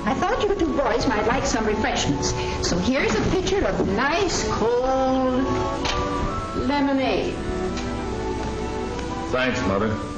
I thought you two boys might like some refreshments. So here's a pitcher of nice cold lemonade. Thanks, Mother.